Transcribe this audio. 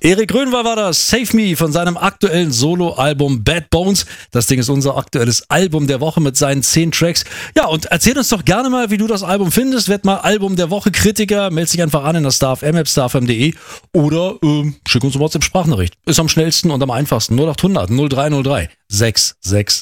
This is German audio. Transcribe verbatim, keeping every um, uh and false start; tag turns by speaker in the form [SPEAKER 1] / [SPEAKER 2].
[SPEAKER 1] Erik Grönwald war das, Save Me von seinem aktuellen Solo-Album Bad Bones. Das Ding ist unser aktuelles Album der Woche mit seinen zehn Tracks. Ja, und erzähl uns doch gerne mal, wie du das Album findest. Werd mal Album der Woche Kritiker, meld dich einfach an in der StarFM-App, starfm punkt de oder ähm, schick uns eine WhatsApp-Sprachnachricht. Ist am schnellsten und am einfachsten. null acht hundert null drei null drei sechs sechs